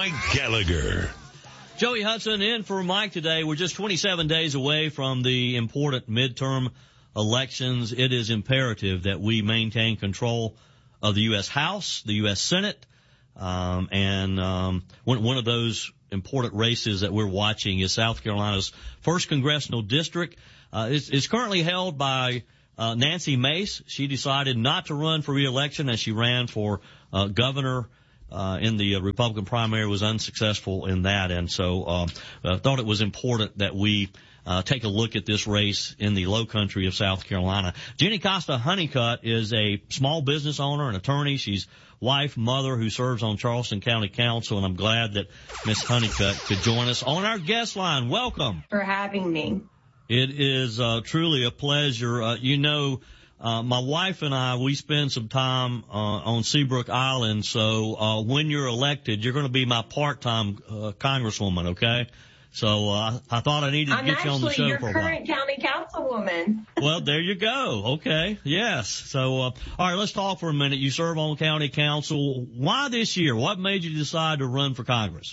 Mike Gallagher. Joey Hudson in for Mike today. We're just 27 days away from the important midterm elections. It is imperative that we maintain control of the U.S. House, the U.S. Senate, and one of those important races that we're watching is South Carolina's 1st Congressional District. It's currently held by Nancy Mace. She decided not to run for re-election as she ran for governor in the Republican primary, was unsuccessful in that. And so I thought it was important that we take a look at this race in the low country of South Carolina. Jenny Costa Honeycutt is a small business owner and attorney. She's wife, mother, who serves on Charleston County Council, and I'm glad that Miss Honeycutt could join us on our guest line. Welcome. For having me. It is truly a pleasure. My wife and I, we spend some time on Seabrook Island, so when you're elected, you're going to be my part-time congresswoman, okay? So I thought I needed to get you on the show for a while. I'm actually your current county councilwoman. Well, there you go. Okay. Yes. So, all right, let's talk for a minute. You serve on county council. Why this year? What made you decide to run for Congress?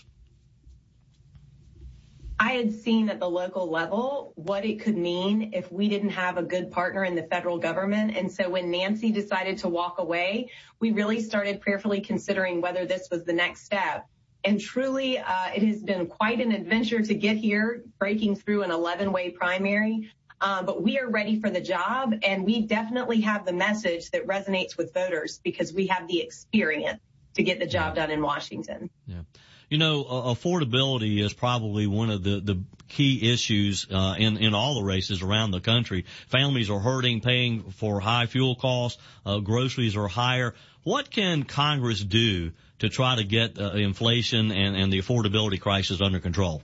I had seen at the local level what it could mean if we didn't have a good partner in the federal government. And so when Nancy decided to walk away, we really started prayerfully considering whether this was the next step. And truly, it has been quite an adventure to get here, breaking through an 11-way primary. But we are ready for the job, and we definitely have the message that resonates with voters because we have the experience to get the job done in Washington. Yeah. You know, affordability is probably one of the key issues in all the races around the country. Families are hurting, paying for high fuel costs. Groceries are higher. What can Congress do to try to get inflation and the affordability crisis under control?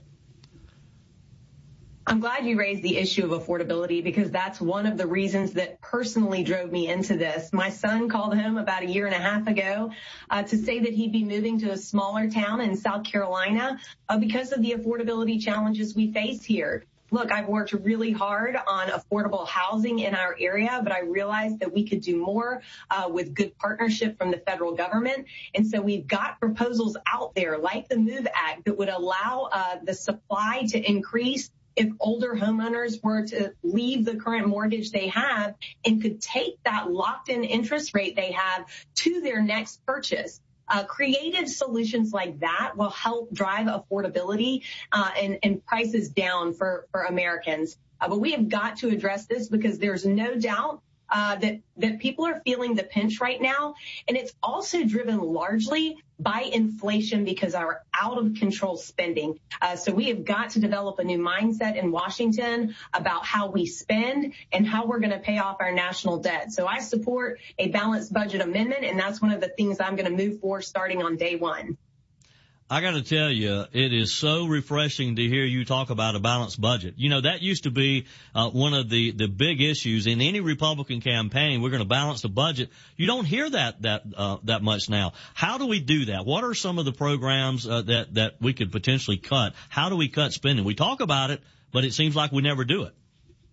I'm glad you raised the issue of affordability because that's one of the reasons that personally drove me into this. My son called home about 1.5 years ago to say that he'd be moving to a smaller town in South Carolina because of the affordability challenges we face here. Look, I've worked really hard on affordable housing in our area, but I realized that we could do more with good partnership from the federal government. And so we've got proposals out there like the MOVE Act that would allow the supply to increase if older homeowners were to leave the current mortgage they have and could take that locked-in interest rate they have to their next purchase. Creative solutions like that will help drive affordability and prices down for Americans. But we have got to address this because there's no doubt that people are feeling the pinch right now. And it's also driven largely by inflation because of our out-of-control spending. So we have got to develop a new mindset in Washington about how we spend and how we're going to pay off our national debt. So I support a balanced budget amendment, and that's one of the things I'm going to move for starting on day one. I got to tell you, it is so refreshing to hear you talk about a balanced budget. You know, that used to be one of the big issues in any Republican campaign. We're going to balance the budget. You don't hear that much now. How do we do that? What are some of the programs that we could potentially cut? How do we cut spending? We talk about it, but it seems like we never do it.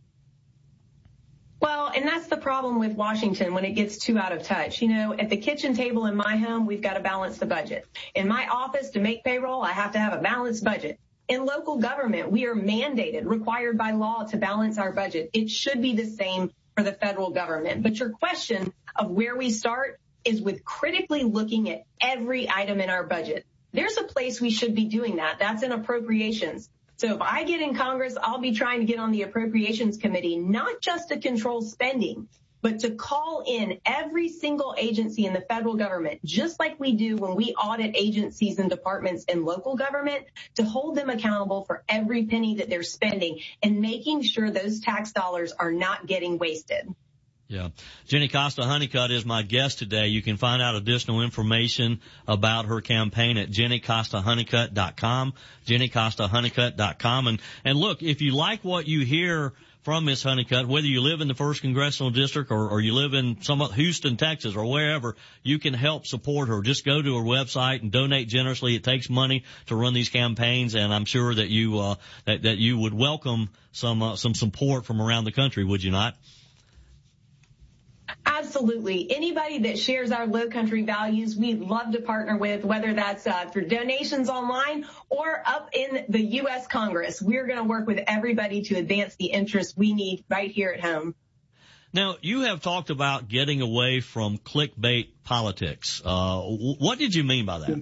Well, and that's the problem with Washington when it gets too out of touch. You know, at the kitchen table in my home, we've got to balance the budget. In my office, to make payroll, I have to have a balanced budget. In local government, we are mandated, required by law to balance our budget. It should be the same for the federal government. But your question of where we start is with critically looking at every item in our budget. There's a place we should be doing that. That's in appropriations. So if I get in Congress, I'll be trying to get on the Appropriations Committee, not just to control spending, but to call in every single agency in the federal government, just like we do when we audit agencies and departments in local government, to hold them accountable for every penny that they're spending and making sure those tax dollars are not getting wasted. Yeah. Jenny Costa Honeycutt is my guest today. You can find out additional information about her campaign at JennyCostaHoneycutt.com, JennyCostaHoneycutt.com. And look, if you like what you hear from Ms. Honeycutt, whether you live in the 1st Congressional District or you live in Houston, Texas, or wherever, you can help support her. Just go to her website and donate generously. It takes money to run these campaigns, and I'm sure that you that you would welcome some support from around the country, would you not? Absolutely. Anybody that shares our low country values, we'd love to partner with, whether that's through donations online or up in the U.S. Congress. We're going to work with everybody to advance the interests we need right here at home. Now, you have talked about getting away from clickbait politics. What did you mean by that?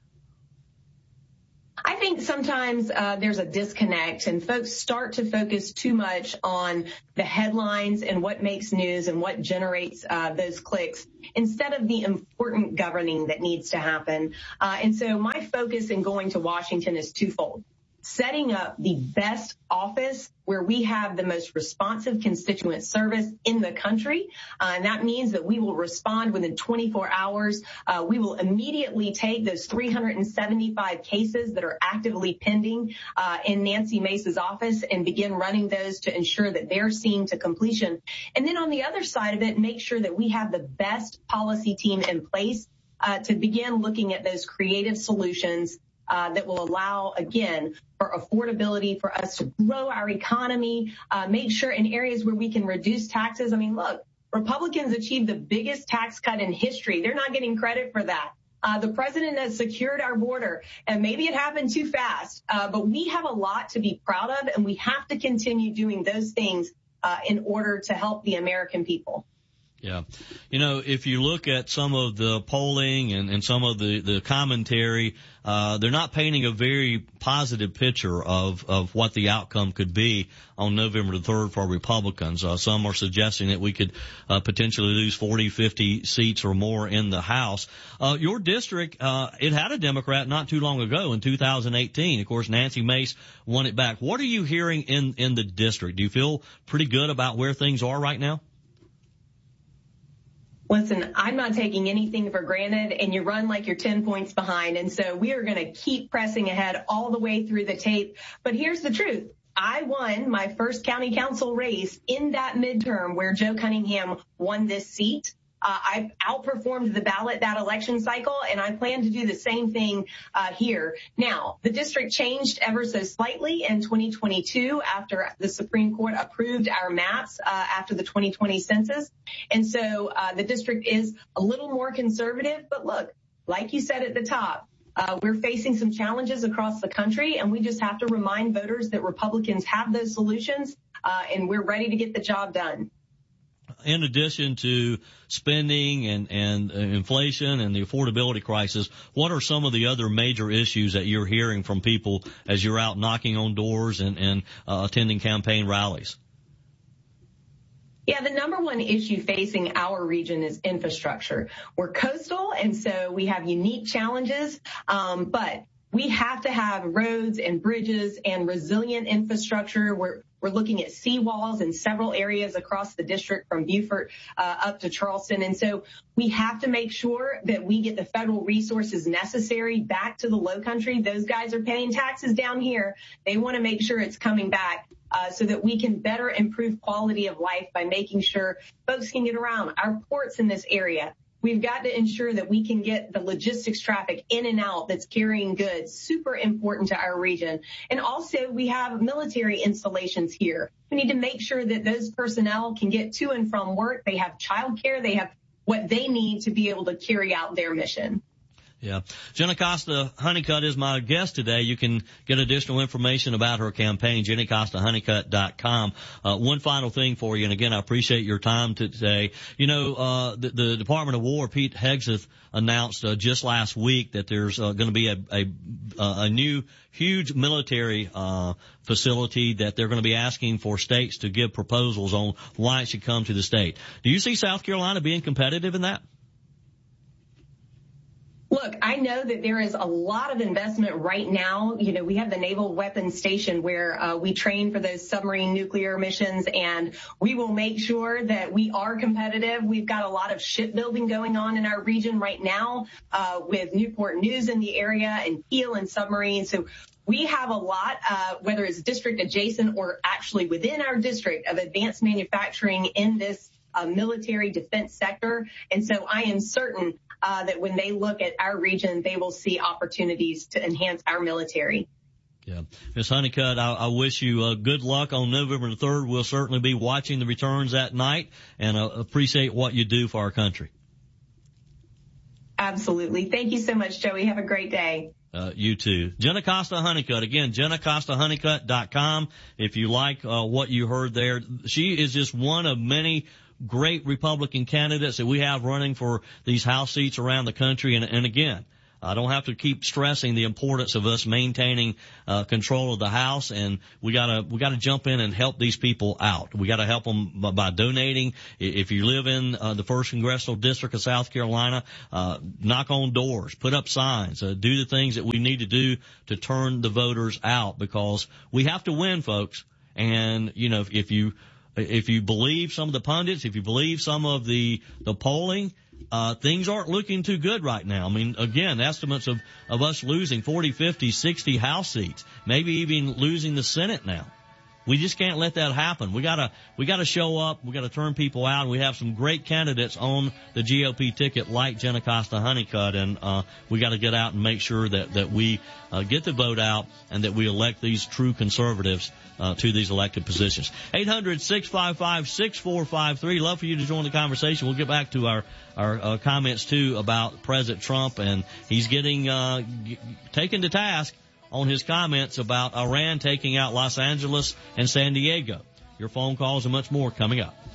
I think sometimes there's a disconnect and folks start to focus too much on the headlines and what makes news and what generates those clicks instead of the important governing that needs to happen. And so my focus in going to Washington is twofold. Setting up the best office where we have the most responsive constituent service in the country. And that means that we will respond within 24 hours. We will immediately take those 375 cases that are actively pending in Nancy Mace's office and begin running those to ensure that they're seen to completion. And then on the other side of it, make sure that we have the best policy team in place to begin looking at those creative solutions that will allow, again, for affordability, for us to grow our economy, make sure in areas where we can reduce taxes. I mean, look, Republicans achieved the biggest tax cut in history. They're not getting credit for that. The president has secured our border, and maybe it happened too fast, but we have a lot to be proud of, and we have to continue doing those things in order to help the American people. Yeah. You know, if you look at some of the polling and some of the commentary, they're not painting a very positive picture of what the outcome could be on November the 3rd for Republicans. Some are suggesting that we could potentially lose 40, 50 seats or more in the House. Your district, it had a Democrat not too long ago in 2018. Of course, Nancy Mace won it back. What are you hearing in the district? Do you feel pretty good about where things are right now? Listen, I'm not taking anything for granted, and you run like you're 10 points behind. And so we are going to keep pressing ahead all the way through the tape. But here's the truth. I won my first county council race in that midterm where Joe Cunningham won this seat. I outperformed the ballot that election cycle, and I plan to do the same thing here. Now, the district changed ever so slightly in 2022 after the Supreme Court approved our maps after the 2020 census. And so the district is a little more conservative. But look, like you said at the top, we're facing some challenges across the country, and we just have to remind voters that Republicans have those solutions, and we're ready to get the job done. In addition to spending and inflation and the affordability crisis, what are some of the other major issues that you're hearing from people as you're out knocking on doors and attending campaign rallies? Yeah, the number one issue facing our region is infrastructure. We're coastal, and so we have unique challenges, but we have to have roads and bridges and resilient infrastructure. We're looking at seawalls in several areas across the district from Beaufort up to Charleston. And so we have to make sure that we get the federal resources necessary back to the low country. Those guys are paying taxes down here. They want to make sure it's coming back so that we can better improve quality of life by making sure folks can get around. Our ports in this area, we've got to ensure that we can get the logistics traffic in and out that's carrying goods, super important to our region. And also we have military installations here. We need to make sure that those personnel can get to and from work. They have childcare. They have what they need to be able to carry out their mission. Yeah. Jenna Costa Honeycutt is my guest today. You can get additional information about her campaign, JennyCostaHoneycutt.com. One final thing for you, and again, I appreciate your time today. You know, the Department of War, Pete Hegseth, announced just last week that there's going to be a new huge military facility that they're going to be asking for states to give proposals on why it should come to the state. Do you see South Carolina being competitive in that? Look, I know that there is a lot of investment right now. You know, we have the Naval Weapons Station where we train for those submarine nuclear missions, and we will make sure that we are competitive. We've got a lot of shipbuilding going on in our region right now with Newport News in the area and Kiel and submarines. So we have a lot, whether it's district adjacent or actually within our district, of advanced manufacturing in this military defense sector. And so I am certain that when they look at our region, they will see opportunities to enhance our military. Yeah. Ms. Honeycutt, I wish you good luck on November the 3rd. We'll certainly be watching the returns that night and appreciate what you do for our country. Absolutely. Thank you so much, Joey. Have a great day. You too. Jenna Costa Honeycutt. Again, JennaCostaHoneycutt.com. If you like what you heard there, she is just one of many great Republican candidates that we have running for these House seats around the country. And again, I don't have to keep stressing the importance of us maintaining control of the House, and we gotta jump in and help these people out. We gotta help them by donating. If you live in the 1st Congressional District of South Carolina, knock on doors, put up signs, do the things that we need to do to turn the voters out, because we have to win, folks. And you know, if you believe some of the pundits, if you believe some of the polling, things aren't looking too good right now. I mean, again, estimates of us losing 40, 50, 60 House seats, maybe even losing the Senate now. We just can't let that happen. We gotta show up. We gotta turn people out. And we have some great candidates on the GOP ticket like Jenna Costa Honeycutt, and we gotta get out and make sure that we get the vote out and that we elect these true conservatives to these elected positions. 800-655-6453. Love for you to join the conversation. We'll get back to our comments too about President Trump, and he's getting taken to task on his comments about Iran taking out Los Angeles and San Diego. Your phone calls and much more coming up.